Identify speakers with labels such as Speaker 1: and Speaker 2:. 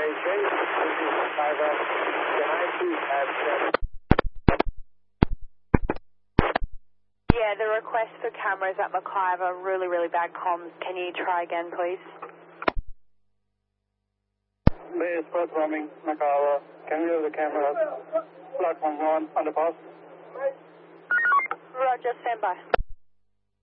Speaker 1: Chase. This is McIver. Can I please have
Speaker 2: Yeah, the request for cameras at McIver, really, really bad comms. Can you try again, please?
Speaker 1: Bay Express roaming, McIver. Can you have the camera? Platform 1 on the bus.
Speaker 2: Roger, stand by.